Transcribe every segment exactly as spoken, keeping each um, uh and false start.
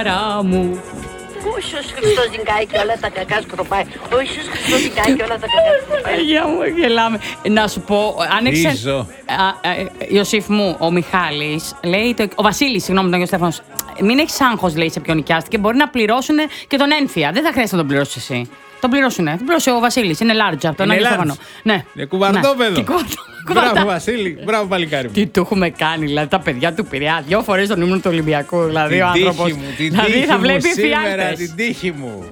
χαρά μου. Ο Ιησούς Χριστός ζυγάει και όλα τα κακά σκροπάει. Ο Ιησούς Χριστός ζυγάει και όλα τα κακά σκροπάει. Για μου, γελάμε. Να σου πω, αν εξε... Ιωσήφ μου, ο Μιχάλης, λέει, το... ο Βασίλης, συγγνώμη, τον Άγιο Στέφανος, μην έχεις άγχος, λέει, σε ποιον νοικιάστηκε, μπορεί να πληρώσουν και τον ένφια. Δεν θα χρειάζεται να τον πληρώσεις εσύ. Τον πληρώσουνε. Τον πληρώσει ο Βασίλης. Είναι large από τον Άγιο Στέφανο. Ναι. Είναι κουβαρτόπεδο. Μπράβο, Βασίλη. Μπράβο, παλικάρι μου. Τι του έχουμε κάνει, δηλαδή τα παιδιά του Πειραιά. Δύο φορές τον ύμνο του Ολυμπιακού. Δηλαδή ο άνθρωπος. Δηλαδή θα βλέπει σήμερα την τύχη μου.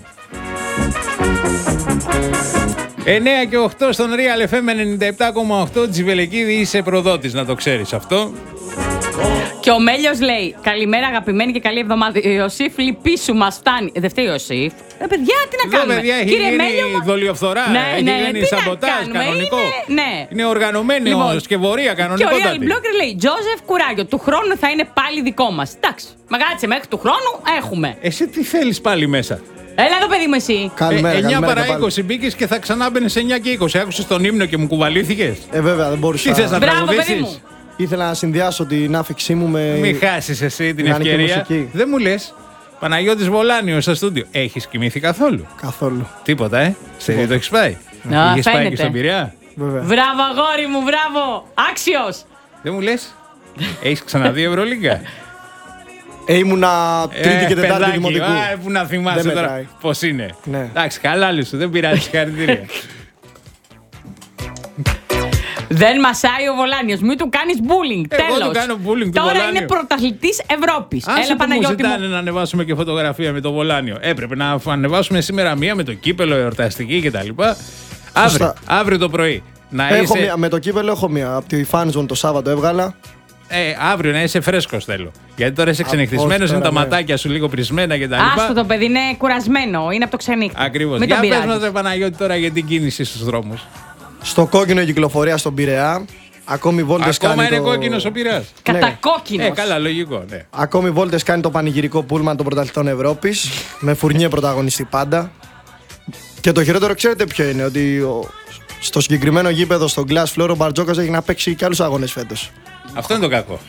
εννέα και οκτώ στον Real εφ εμ ενενήντα επτά κόμμα οκτώ. Τζιβελεκίδη, είσαι προδότης, να το ξέρεις αυτό. Και ο Μέλιος λέει: καλημέρα, αγαπημένη και καλή εβδομάδα. Ιωσήφ, λυπήσου, μας φτάνει. Δεν φταίει ο Ιωσήφ. Ε, παιδιά, τι να κάνουμε. Εδώ, παιδιά, έχει Κύριε γίνει Μέλιο, δολιοφθορά. ναι, έχει ναι, γίνει σαμποτάζ κανονικό. Είναι, ναι. είναι οργανωμένη λοιπόν, σκευωρία κανονικό. Και ο Real Blogger λέει: Τζόζεφ, κουράγιο. Του χρόνου θα είναι πάλι δικό μας. Εντάξει, μαγάτσε μέχρι του χρόνου έχουμε. Εσύ τι θέλεις πάλι μέσα. Έλα εδώ, παιδί μου, εσύ. Καλημέρα, ε, εννιά καλημέρα, παρά είκοσι μπήκες και θα ξανά μπαίνεις εννιά και είκοσι. Άκουσες τον ύμνο και μου κουβαλήθηκες. Ε, βέβαια, δεν μπορούσα. Τι θες να τραγουδήσεις. Ήθελα να συνδυάσω την άφηξή μου με. Μην χάσεις εσύ την ευκαιρία. Δεν μου λες, Παναγιώτης Βολάνιος στο στούντιο. Έχεις κοιμήθει καθόλου? Καθόλου. Τίποτα, ε. Σε το έχεις πάει. Να, έχεις πάει και στον Πειραιά. Βέβαια. Μπράβο, αγόρι μου, μπράβο. Άξιος. Δεν μου λες, έχεις ξαναδεί Ευρωλίγκα? Ε, ήμουνα τρίτη ε, και τετάρτη δημοτικού. Α, που να θυμάσαι τώρα πώς είναι. Ναι. Εντάξει, χαλάλη σου, δεν πειράζει, συγχαρητήρια. Δεν μασάει ο Βολάνιος. Μην του κάνεις bullying. Εγώ Τέλος. του κάνω bullying του Τώρα Βολάνιο. είναι πρωταθλητής Ευρώπης. Άσε Έλα, που Παναγιώτη μου μου. ζητάνε να ανεβάσουμε και φωτογραφία με το Βολάνιο. Έπρεπε να ανεβάσουμε σήμερα μία με το κύπελο εορταστική κτλ. Αύριο, αύριο το πρωί. Να έχω είσαι... μία, με το κύπελο έχω μία. Από τη Fanzone το Σάββατο έβγαλα. Ε, αύριο να είσαι φρέσκος θέλω. Γιατί τώρα είσαι ξενυχτισμένος, είναι τα ναι. ματάκια σου λίγο πρισμένα κτλ. Άστο, το παιδί είναι κουρασμένο. Είναι από το ξενύχτη. Ακριβώς. Για πες μας, ρε Παναγιώτη, τώρα για την κίνηση στους δρόμους. Στο κόκκινο κυκλοφορία στον Πειραιά. Ακόμη βόλτες κάνει. Ακόμα είναι το... κόκκινος ο Πειραιάς. Κατακόκκινος. Ε, καλά, λογικό, ναι. Ακόμη βόλτες κάνει το πανηγυρικό πούλμαν των πρωταθλητών Ευρώπης. Με Φουρνιέ πρωταγωνιστή πάντα. Και το χειρότερο ξέρετε ποιο είναι? Ότι ο... στο συγκεκριμένο γήπεδο, στο Glass Floor, ο Μπαρτζόκας έχει να παίξει και άλλους αγώνες φέτος. Αυτό είναι το κακό.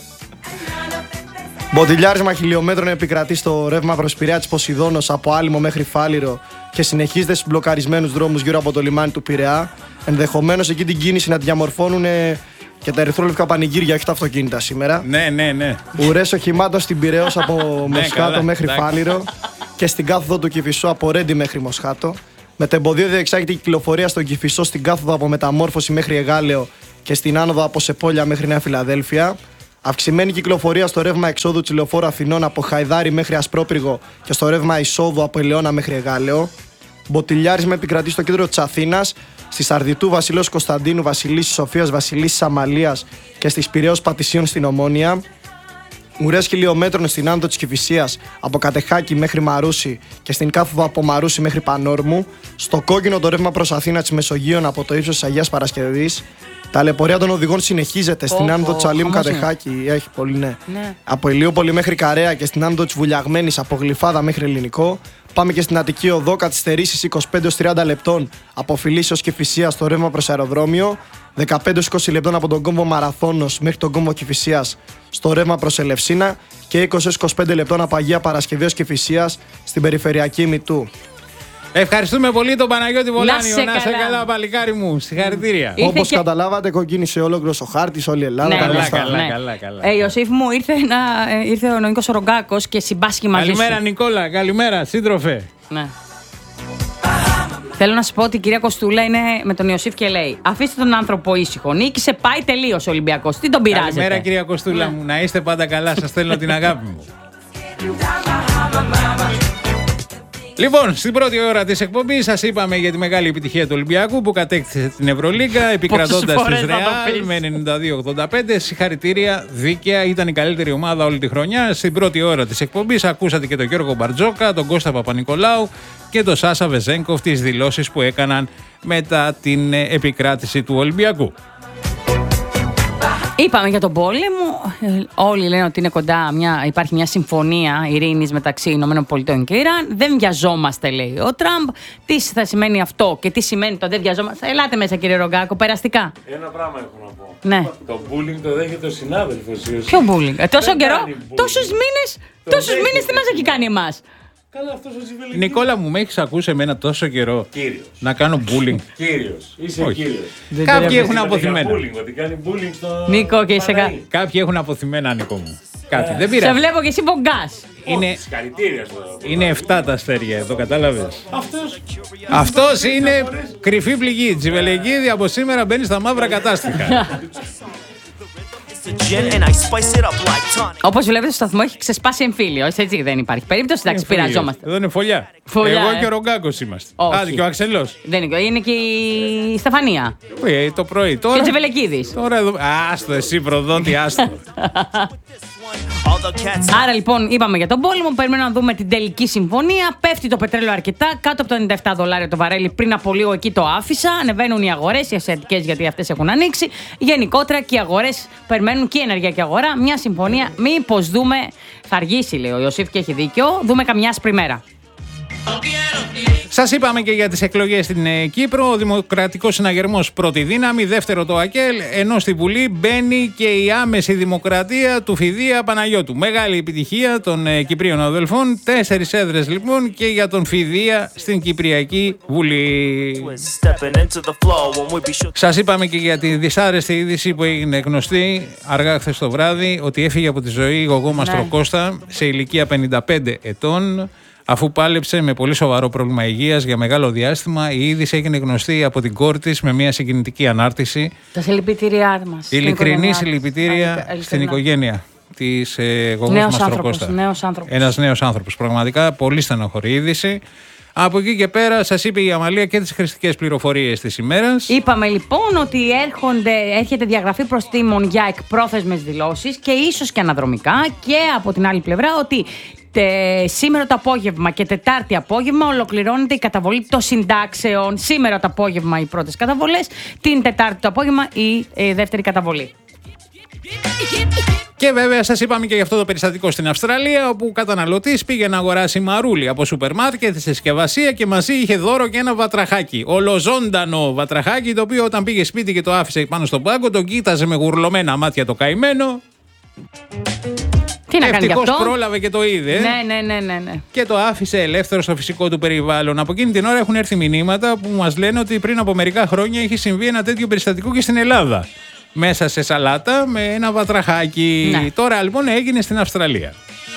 Μποτιλιάρισμα χιλιόμετρων επικρατεί στο ρεύμα προς Πειραιά της Ποσειδώνος από Άλυμο μέχρι Φάληρο και συνεχίζεται στους μπλοκαρισμένους δρόμους γύρω από το λιμάνι του Πειραιά. Ενδεχομένως εκεί την κίνηση να τη διαμορφώνουν και τα ερυθρόλευκα πανηγύρια, όχι τα αυτοκίνητα σήμερα. Ναι, ναι, ναι. Ουρές οχημάτων στην Πειραιώς από Μοσχάτο μέχρι Φάληρο και στην κάθοδο του Κηφισό από Ρέντι μέχρι Μοσχάτο. Με το εμποδίο διεξάγεται η κυκλοφορία στον Κηφισό στην κάθοδο από Μεταμόρφωση μέχρι Εγάλεο και στην άνοδο από Σεπόλια μέχρι Νέα Φιλαδέλφια. Αυξημένη κυκλοφορία στο ρεύμα εξόδου της λεωφόρου Αθηνών από Χαϊδάρι μέχρι Ασπρόπυργο και στο ρεύμα εισόδου από Ελαιώνα μέχρι Εγάλεο. Μποτιλιάρισμα επικρατεί στο κέντρο της Αθήνας, στη Σαρδιτού Βασιλέως Κωνσταντίνου, Βασιλίσσης Σοφίας, Βασιλίσσης Αμαλίας και στις Πειραιώς Πατησίων στην Ομόνια. Ουρές χιλιόμετρων στην άνοδο της Κηφισίας από Κατεχάκη μέχρι Μαρούσι και στην κάθοδο από Μαρούσι μέχρι Πανόρμου. Στο κόκκινο το ρεύμα προς Αθήνα της Μεσογείων από το ύψος της Αγίας Παρασκευής. Τα λεπορία των οδηγών συνεχίζεται στην άνοδο της Αλήμου Κατεχάκη. Έχει πολύ, ναι. ναι. Από Ηλιούπολη μέχρι Καρέα και στην άνοδο της Βουλιαγμένης από Γλυφάδα μέχρι Ελληνικό. Πάμε και στην Αττική Οδό, καθυστερήσεις είκοσι πέντε έως τριάντα λεπτών από Φιλίσσιος και Κηφισίας στο ρεύμα προς αεροδρόμιο. δεκαπέντε έως είκοσι λεπτών από τον κόμβο Μαραθώνος μέχρι τον κόμβο Κηφισίας στο ρεύμα προς Ελευσίνα και είκοσι έως είκοσι πέντε λεπτών από Αγία Παρασκευή ως Κηφισίας στην περιφερειακή Μητού. Ευχαριστούμε πολύ τον Παναγιώτη Βολάνιο. Να σε να σε καλά, καλά παλικάρι μου. Συγχαρητήρια. Όπως και... καταλάβατε, κοκκίνησε ολόκληρος ο χάρτης, όλη η Ελλάδα. Ναι, καλά, ναι, καλά, ναι. καλά, καλά. Ε, Ιωσήφ μου, ήρθε, να, ε, ήρθε ο Νίκος Ρογκάκος και συμπάσχει μαζί σου. Καλημέρα Νικόλα, καλημέρα σύντροφε. Ναι. Θέλω να σου πω ότι η κυρία Κοστούλα είναι με τον Ιωσήφ και λέει: αφήστε τον άνθρωπο ήσυχο. Νίκησε, πάει τελείως ο Ολυμπιακός. Τι τον πειράζετε? Καλημέρα κυρία Κοστούλα μου, να είστε πάντα καλά. Σας στέλνω την αγάπη μου. Λοιπόν, στην πρώτη ώρα της εκπομπής σας είπαμε για τη μεγάλη επιτυχία του Ολυμπιακού που κατέκτησε την Ευρωλίγκα επικρατώντας της Ρεάλ με ενενήντα δύο ογδόντα πέντε. Συγχαρητήρια, δίκαια, ήταν η καλύτερη ομάδα όλη τη χρονιά. Στην πρώτη ώρα της εκπομπής ακούσατε και τον Γιώργο Μπαρτζόκα, τον Κώστα Παπα-Νικολάου και τον Σάσα Βεζένκοφ, τις δηλώσεις που έκαναν μετά την επικράτηση του Ολυμπιακού. Είπαμε για τον πόλεμο. Όλοι λένε ότι είναι κοντά μια, υπάρχει μια συμφωνία ειρήνης μεταξύ ΗΠΑ και Ιράν. Δεν βιαζόμαστε, λέει ο Τραμπ. Τι θα σημαίνει αυτό και τι σημαίνει το δεν βιαζόμαστε? Ελάτε μέσα, κύριε Ρογκάκο, περαστικά. Ένα πράγμα έχω να πω. Ναι. Το bullying το δέχεται ο συνάδελφος. Ποιο bullying? Ε, τόσο καιρό, τόσους μήνες, τόσους μήνες τι μας έχει κάνει εμάς? Καλά, αυτός ο Ζιβελίκης. Νικόλα μου, με έχεις ακούσει εμένα τόσο καιρό Κύριος. να κάνω bullying? Κύριος. Είσαι Όχι. κύριος. Κάποιοι έχουν αποθυμένα. Bullying, ότι κάνει bullying στο... Νίκο, και είσαι κα... Κάποιοι έχουν αποθυμένα, Νίκο μου. Κάτι. Δεν Σε πειράζει. βλέπω και εσύ μπογκάς. Είναι, Συγχαρητήρια στο... είναι εφτά τα αστέρια εδώ, κατάλαβες. Αυτός... Αυτός είναι κρυφή πληγή. Τζιβελεκίδη από σήμερα μπαίνει στα μαύρα κατάστοιχα. Όπως βλέπετε, στο σταθμό έχει ξεσπάσει εμφύλιο. Έτσι δεν υπάρχει περίπτωση. Εντάξει, πειραζόμαστε. Εδώ είναι φωλιά. Φωλιά, Εγώ ε. και ο Ρογκάκος είμαστε. Όχι. Άντε και ο Αξελός. Δεν είναι, είναι και η Στεφανία. Ε, το πρωί. Τώρα, Και ο Τζιβελεκίδης. τώρα εδώ. Άστο, εσύ προδότη, άστο. Άρα λοιπόν είπαμε για τον πόλεμο, περιμένουμε να δούμε την τελική συμφωνία. Πέφτει το πετρέλαιο αρκετά, κάτω από τα ενενήντα επτά δολάρια το βαρέλι. Πριν από λίγο εκεί το άφησα. Ανεβαίνουν οι αγορές, οι ασιατικές, γιατί αυτές έχουν ανοίξει. Γενικότερα και οι αγορές περιμένουν, και η ενεργειακή αγορά, μια συμφωνία. Μήπως δούμε, θα αργήσει, λέει ο Ιωσήφ και έχει δίκιο, δούμε καμιά άσπρη μέρα. Σας είπαμε και για τις εκλογές στην ε, Κύπρο. Ο Δημοκρατικός Συναγερμός πρώτη δύναμη, δεύτερο το ΑΚΕΛ, ενώ στη Βουλή μπαίνει και η άμεση δημοκρατία του Φιδία Παναγιώτου. Μεγάλη επιτυχία των ε, Κυπρίων αδελφών. Τέσσερις έδρες λοιπόν και για τον Φιδία στην Κυπριακή Βουλή. Σας είπαμε και για τη δυσάρεστη είδηση που έγινε γνωστή αργά χθες το βράδυ, ότι έφυγε από τη ζωή η Γογό Μαστροκώστα σε ηλικία πενήντα πέντε ετών. Αφού πάλεψε με πολύ σοβαρό πρόβλημα υγείας για μεγάλο διάστημα, η είδηση έγινε γνωστή από την κόρη της με μια συγκινητική ανάρτηση. Τα συλληπιτήριά μας. Ειλικρινή συλληπιτήρια στην οικογένεια της ε, Γογός Μαστροκώστα. Νέος άνθρωπος. Ένας νέος άνθρωπος. Πραγματικά πολύ στενοχωρή είδηση. Από εκεί και πέρα σας είπε η Αμαλία και τις χρηστικές πληροφορίες της ημέρας. Είπαμε λοιπόν ότι έρχονται, έρχεται διαγραφή προστίμων για εκπρόθεσμες δηλώσεις και ίσως και αναδρομικά, και από την άλλη πλευρά ότι τε, σήμερα το απόγευμα και Τετάρτη απόγευμα ολοκληρώνεται η καταβολή των συντάξεων. Σήμερα το απόγευμα οι πρώτες καταβολές, την Τετάρτη το απόγευμα η, η δεύτερη καταβολή. Και βέβαια σας είπαμε και για αυτό το περιστατικό στην Αυστραλία, όπου ο καταναλωτής πήγε να αγοράσει μαρούλι από σούπερ μάρκετ, συσκευασία, και μαζί είχε δώρο και ένα βατραχάκι. Ολοζώντανο βατραχάκι, το οποίο όταν πήγε σπίτι και το άφησε πάνω στον πάγκο, τον κοίταζε με γουρλωμένα μάτια το καημένο. Τι να κάνει γι' αυτό? Ευτυχώς πρόλαβε και το είδε. Ναι, ναι, ναι, ναι, ναι. Και το άφησε ελεύθερο στο φυσικό του περιβάλλον. Από εκείνη την ώρα έχουν έρθει μηνύματα που μας λένε ότι πριν από μερικά χρόνια έχει συμβεί ένα τέτοιο περιστατικό και στην Ελλάδα. Μέσα σε σαλάτα με ένα βατραχάκι. Ναι. Τώρα λοιπόν έγινε στην Αυστραλία.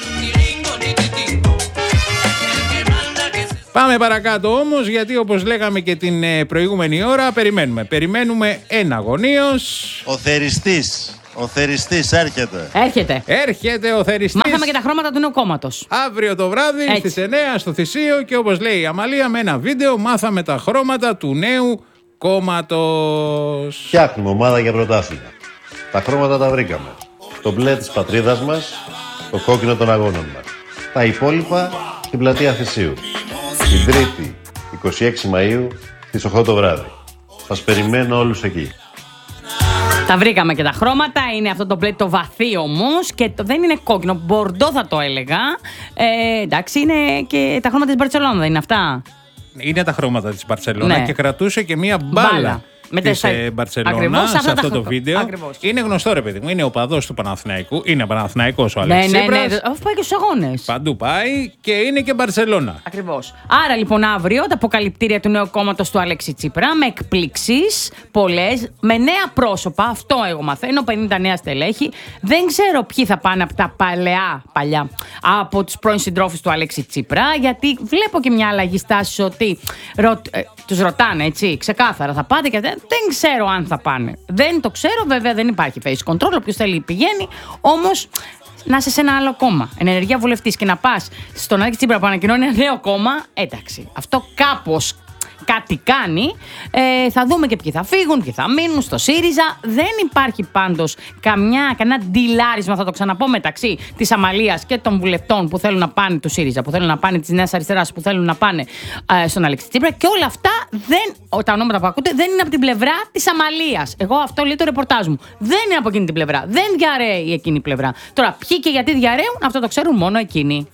Πάμε παρακάτω όμως, γιατί όπως λέγαμε και την προηγούμενη ώρα, περιμένουμε. Περιμένουμε εναγωνίως. Ο θεριστής. Ο θεριστής έρχεται. Έρχεται. Έρχεται ο θεριστής. Μάθαμε και τα χρώματα του νέου κόμματος. Αύριο το βράδυ Έτσι. στις εννιά στο Θησίο, και όπως λέει η Αμαλία, με ένα βίντεο μάθαμε τα χρώματα του νέου κόμματος. Φτιάχνουμε ομάδα για πρωτάθλημα. Τα χρώματα τα βρήκαμε. Το μπλε της πατρίδας μας, το κόκκινο των αγώνων μας. Τα υπόλοιπα στην πλατεία Θησίου. Την Τρίτη, είκοσι έξι Μαΐου, στις οκτώ το βράδυ. Σας περιμένω όλους εκεί. Τα βρήκαμε και τα χρώματα. Είναι αυτό το μπλε το βαθύ όμως, και το, δεν είναι κόκκινο. Μπορντό θα το έλεγα. Ε, εντάξει, είναι και τα χρώματα της Μπαρτσελόνα, δεν είναι αυτά? Είναι τα χρώματα της Μπαρτσελόνα, Ναι. και κρατούσε και μία μπάλα. Μπάλα. Με της τεσσά- ε, Μπαρτσελόνα Ακριβώς σε αυτά αυτό τα το χρώματα. βίντεο. Ακριβώς. Είναι γνωστό, ρε παιδί μου. Είναι οπαδός του Παναθηναϊκού. Είναι Παναθηναϊκός ο Ναι, Αλέξης ναι, ναι. Τσίπρας. Αφού πάει και στους αγώνες. Παντού πάει, και είναι και Μπαρτσελόνα. Ακριβώς. Άρα λοιπόν αύριο τα αποκαλυπτήρια του νέου κόμματος του Αλέξη Τσίπρα, με εκπλήξεις πολλές, με νέα πρόσωπα. Αυτό εγώ μαθαίνω, πενήντα νέα στελέχη. Δεν ξέρω ποιοι θα πάνε από τα παλαιά, παλιά, από τους πρώην συντρόφους του Αλέξη Τσίπρα, γιατί βλέπω και μια αλλαγή στάσης ότι ρω, ε, τους ρωτάνε, έτσι, ξεκάθαρα θα πάτε, και δεν, δεν ξέρω αν θα πάνε. Δεν το ξέρω, βέβαια δεν υπάρχει face control, όποιος θέλει πηγαίνει, όμως να είσαι σε ένα άλλο κόμμα, ενεργεία βουλευτής, και να πας στον Αλέξη Τσίπρα που ανακοινώνει ένα νέο κόμμα, εντάξει, αυτό κάπως κάτι κάνει. Ε, θα δούμε και ποιοι θα φύγουν, ποιοι θα μείνουν στο ΣΥΡΙΖΑ. Δεν υπάρχει πάντως καμιά, κανένα ντυλάρισμα, θα το ξαναπώ, μεταξύ της Αμαλίας και των βουλευτών που θέλουν να πάνε του ΣΥΡΙΖΑ, που θέλουν να πάνε της Νέας Αριστεράς, που θέλουν να πάνε ε, στον Αλέξη Τσίπρα. Και όλα αυτά, δεν, τα ονόματα που ακούτε, δεν είναι από την πλευρά της Αμαλίας. Εγώ αυτό λέει το ρεπορτάζ μου. Δεν είναι από εκείνη την πλευρά. Δεν διαρρέει εκείνη η πλευρά. Τώρα, ποιοι και γιατί διαρρέουν, αυτό το ξέρουν μόνο εκείνοι.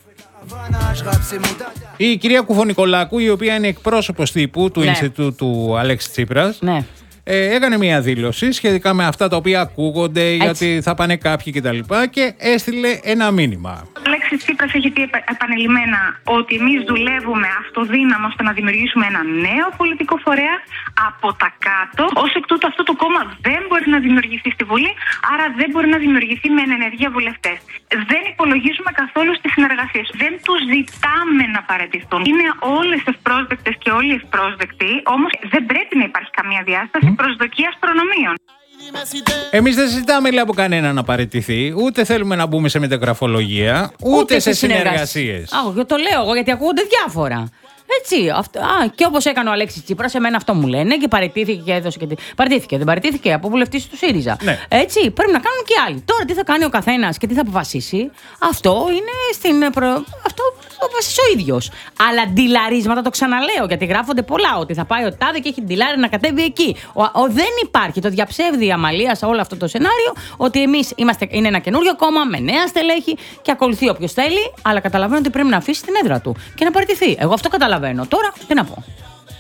Η κυρία Κουφονικολάκου, η οποία είναι εκπρόσωπος τύπου του ναι. Ινστιτούτου του Αλέξη Τσίπρας, ναι. ε, έκανε μια δήλωση σχετικά με αυτά τα οποία ακούγονται, έτσι, γιατί θα πάνε κάποιοι κτλ. Και, και έστειλε ένα μήνυμα. Ο Αλέξης Τσίπρας έχει πει επανειλημμένα ότι εμείς δουλεύουμε αυτοδύναμα ώστε να δημιουργήσουμε ένα νέο πολιτικό φορέα από τα κάτω. Ως εκ τούτου, αυτό το κόμμα δεν μπορεί να δημιουργηθεί στη Βουλή, άρα δεν μπορεί να δημιουργηθεί με ενεργεία βουλευτές. Δεν υπολογίζουμε καθόλου στις συνεργασίες. Δεν τους ζητάμε να παραιτηθούν. Είναι όλες ευπρόσδεκτες και όλοι ευπρόσδεκτοι, όμως δεν πρέπει να υπάρχει καμία διάσταση mm. προσδοκίας προνομίων. Εμείς δεν ζητάμε, λέει, από κανένα να παραιτηθεί, ούτε θέλουμε να μπούμε σε μεταγραφολογία, ούτε, ούτε σε συνεργασίες. Α, το λέω εγώ γιατί ακούγονται διάφορα. Έτσι. Αυτό, α, και όπως έκανε ο Αλέξης Τσίπρας, εμένα αυτό μου λένε και παραιτήθηκε και έδωσε και. Παραιτήθηκε, δεν παραιτήθηκε από βουλευτής του ΣΥΡΙΖΑ. Ναι. Έτσι. Πρέπει να κάνουν και άλλοι. Τώρα τι θα κάνει ο καθένας και τι θα αποφασίσει, αυτό είναι στην. Προ... Αυτό το αποφασίσει ο ίδιος. Αλλά ντυλαρίσματα, το ξαναλέω, γιατί γράφονται πολλά. Ότι θα πάει ο τάδε και έχει ντυλάρει να κατέβει εκεί. Ο, ο, δεν υπάρχει. Το διαψεύδει η Αμαλία σε όλο αυτό το σενάριο, ότι εμείς είμαστε, είναι ένα καινούριο κόμμα με νέα στελέχη και ακολουθεί όποιος θέλει, αλλά καταλαβαίνω ότι πρέπει να αφήσει την έδρα του και να παραιτηθεί. Εγώ αυτό καταλαβαίνω. Τώρα τι να πω.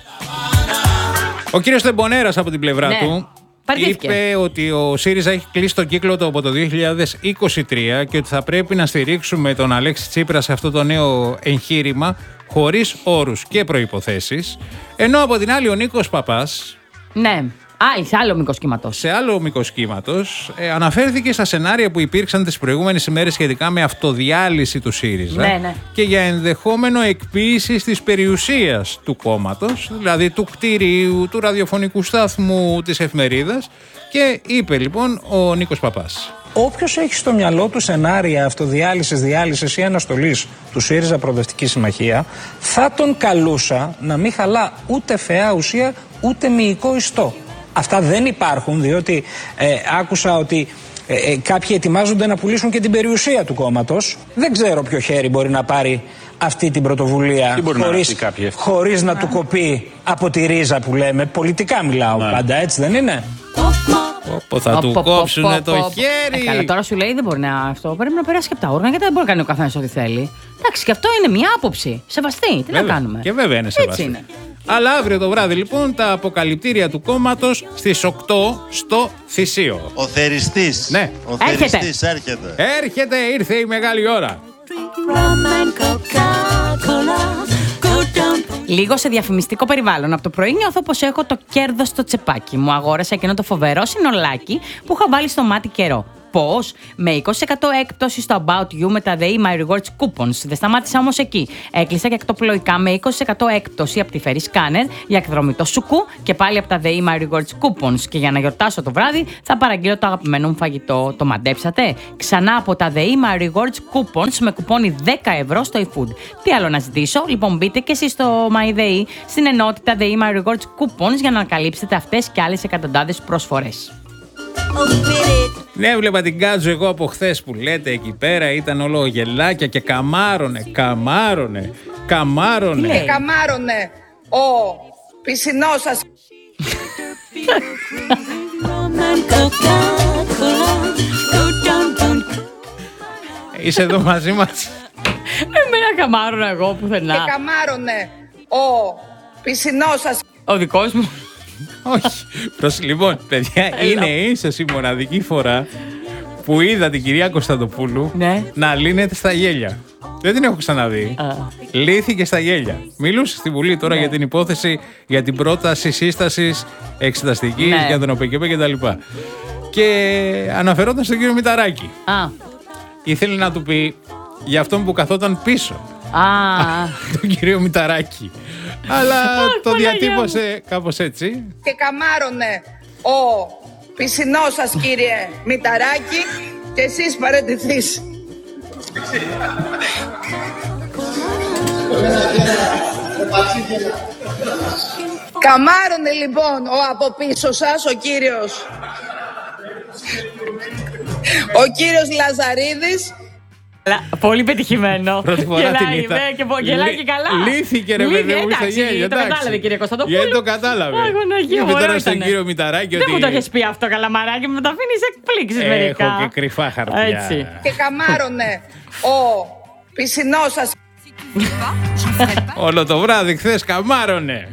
Ο κύριος Τεμπονέρας από την πλευρά ναι. του είπε ότι ο ΣΥΡΙΖΑ έχει κλείσει τον κύκλο του από το δύο χιλιάδες είκοσι τρία και ότι θα πρέπει να στηρίξουμε τον Αλέξη Τσίπρα σε αυτό το νέο εγχείρημα χωρίς όρους και προϋποθέσεις. Ενώ από την άλλη ο Νίκος Παπάς, ναι, άλλη, σε άλλο μήκος κύματος. Σε άλλο μήκος κύματος, ε, αναφέρθηκε στα σενάρια που υπήρξαν τις προηγούμενες ημέρες σχετικά με αυτοδιάλυση του ΣΥΡΙΖΑ ναι, ναι. και για ενδεχόμενο εκποίηση της περιουσίας του κόμματος, δηλαδή του κτίριου, του ραδιοφωνικού σταθμού, της εφημερίδας. Και είπε λοιπόν ο Νίκος Παπάς: όποιος έχει στο μυαλό του σενάρια αυτοδιάλυσης, διάλυσης ή αναστολής του ΣΥΡΙΖΑ Προοδευτική Συμμαχία, θα τον καλούσα να μην χαλά ούτε φαιά ουσία ούτε μυϊκό ιστό. Αυτά δεν υπάρχουν, διότι ε, άκουσα ότι ε, ε, κάποιοι ετοιμάζονται να πουλήσουν και την περιουσία του κόμματος. Δεν ξέρω ποιο χέρι μπορεί να πάρει αυτή την πρωτοβουλία χωρίς, να, χωρίς να του κοπεί από τη ρίζα που λέμε. Πολιτικά μιλάω ναι. πάντα, έτσι δεν είναι? Πω, θα του κόψουνε το χέρι. Ε, καλά, τώρα σου λέει δεν μπορεί να αυτό. Πρέπει να περάσει και από τα όργανα, γιατί δεν μπορεί να κάνει ο καθένας ό,τι θέλει. Εντάξει, και αυτό είναι μια άποψη. Σεβαστή. Τι βέβαια, να κάνουμε. Και βέβαια είναι σεβαστή. Έτσι είναι. Αλλά αύριο το βράδυ λοιπόν τα αποκαλυπτήρια του κόμματος στις οκτώ στο Θησίο. Ο θεριστής. Ναι. Ο θεριστής έρχεται. Έρχεται, ήρθε η μεγάλη ώρα. Λίγο σε διαφημιστικό περιβάλλον. Από το πρωί νιώθω πως έχω το κέρδος στο τσεπάκι μου. Αγόρασα εκείνο το φοβερό συνολάκι που είχα βάλει στο μάτι καιρό. Πώς? Με είκοσι τοις εκατό έκπτωση στο About You με τα The My Rewards Coupons. Δεν σταμάτησα όμως εκεί. Έκλεισα και ακτοπλοϊκά με είκοσι τοις εκατό έκπτωση από τη Ferry Scanner για εκδρομή το σουκού και πάλι από τα The My Rewards Coupons. Και για να γιορτάσω το βράδυ θα παραγγείλω το αγαπημένο μου φαγητό. Το μαντέψατε? Ξανά από τα The My Rewards Coupons με κουπόνι δέκα ευρώ στο eFood. Τι άλλο να ζητήσω? Λοιπόν, μπείτε και εσείς στο MyDay στην ενότητα The My Rewards Coupons για να ανακαλύψετε αυτές και άλλες εκατοντάδες προσφορές. Ναι, βλέπα την Κάτζο εγώ από χθες που λέτε εκεί πέρα. Ήταν όλο γελάκια και καμάρωνε, καμάρωνε, καμάρωνε. Και καμάρωνε ο πισινός σας. Είσαι εδώ μαζί μας? Εμένα καμάρωνα εγώ πουθενά. Και καμάρωνε ο πισινός σας. Ο δικός μου. Όχι. Προς, λοιπόν, παιδιά, είναι ίσως η μοναδική φορά που είδα την κυρία Κωνσταντοπούλου ναι. να λύνεται στα γέλια. Δεν την έχω ξαναδεί. Uh. Λύθηκε στα γέλια. Μιλούσε στη Βουλή τώρα ναι. για την υπόθεση, για την πρόταση σύστασης εξεταστικής, ναι. για τον ΟΠΕΚΕΠΕ κτλ. Και, και αναφερόταν στον κύριο Μηταράκη. Uh. Ήθελε να του πει για αυτόν που καθόταν πίσω. Ah. Τον κύριο Μηταράκη. Αλλά το διατύπωσε κάπως έτσι. Και καμάρωνε ο πισινός σας, κύριε Μηταράκη, και εσείς παραιτηθείς. Καμάρωνε λοιπόν ο από πίσω σας, ο κύριος, ο κύριος Λαζαρίδης. Πολύ πετυχημένο. Πρώτη φορά την είδα. Και γελάει και καλά. Λύθηκε ρε παιδί μου στο γέλιο. Το κατάλαβε κύριε Κωνσταντοπούλου. Γιατί το κατάλαβε. Είπε τώρα στον κύριο Μηταράκη ότι... Δεν μου το έχεις πει αυτό καλαμαράκι, μου το αφήνεις εκπλήξεις μερικά. Έχω και κρυφά χαρτιά. Έτσι. Και καμάρωνε ο πισινός σας. Όλο το βράδυ χθες καμάρωνε.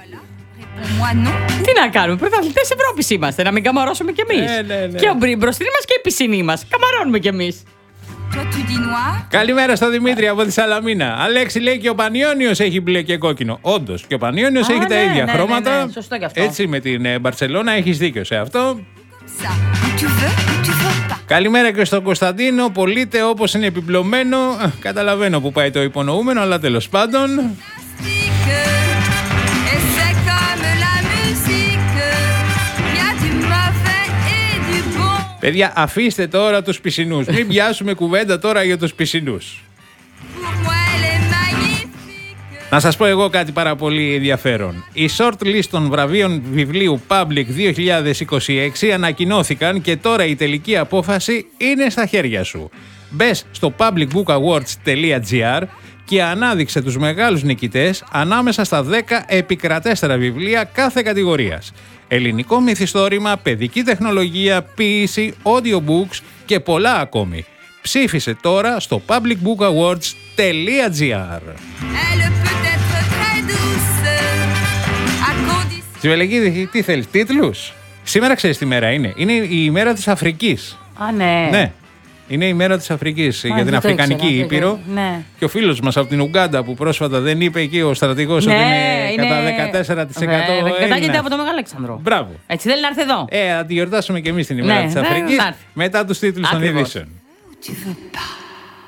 Τι να κάνουμε, πρωταθλητές Ευρώπης είμαστε, να μην καμαρώσουμε κι εμείς. Ναι, ναι, ναι. Και ο μπροστινή μας και η πισινή μας. Καμαρώνουμε κι εμείς. Καλημέρα στο Δημήτρη από τη Σαλαμίνα. Αλέξη λέει και ο Πανιόνιος έχει μπλε και κόκκινο. Όντως, και ο Πανιόνιος έχει ναι, τα ίδια ναι, χρώματα. ναι, ναι. Σωστό κι αυτό. Έτσι με την Μπαρσελόνα έχεις δίκιο σε αυτό. Καλημέρα και στον Κωνσταντίνο. Πολύτε όπως είναι επιπλωμένο. Καταλαβαίνω που πάει το υπονοούμενο, αλλά τέλος πάντων. Παιδιά, αφήστε τώρα τους πισινούς. Μην πιάσουμε κουβέντα τώρα για τους πισινούς. Να σας πω εγώ κάτι πάρα πολύ ενδιαφέρον. Οι shortlist των βραβείων βιβλίου Public δύο χιλιάδες είκοσι έξι ανακοινώθηκαν και τώρα η τελική απόφαση είναι στα χέρια σου. Μπες στο public book awards τελεία gr και ανάδειξε τους μεγάλους νικητές ανάμεσα στα δέκα επικρατέστερα βιβλία κάθε κατηγορίας. Ελληνικό μυθιστόρημα, παιδική τεχνολογία, ποίηση, audiobooks και πολλά ακόμη. Ψήφισε τώρα στο public book awards τελεία gr. Τσιβελεκίδη, τι θέλεις, τίτλους? Σήμερα ξέρεις τι μέρα είναι? Είναι η ημέρα της Αφρικής. Α, ναι. Ναι. Είναι η μέρα της Αφρικής για την Αφρικανική Ήπειρο. Ναι. Και ο φίλος μας από την Ουγκάντα που πρόσφατα δεν είπε εκεί ο στρατηγός ναι, ότι είναι, είναι κατά δεκατέσσερα τοις εκατό Βέβαια, Έλληνας. κατάγεται από το Μεγάλο Αλέξανδρο. Μπράβο. Έτσι θέλει να έρθει εδώ. Ε, θα τη γιορτάσουμε και εμείς την ημέρα ναι, της ναι, Αφρικής ναι, μετά τους τίτλους των ειδήσεων.